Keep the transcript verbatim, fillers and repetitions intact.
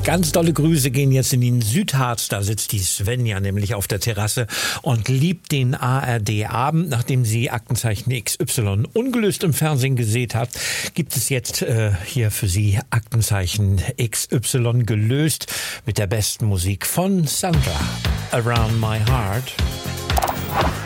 Ganz dolle Grüße gehen jetzt in den Südharz. Da sitzt die Svenja nämlich auf der Terrasse und liebt den A R D-Abend. Nachdem sie Aktenzeichen X Y ungelöst im Fernsehen gesehen hat, gibt es jetzt äh, hier für sie Aktenzeichen X Y gelöst mit der besten Musik von Sandra. Around My Heart.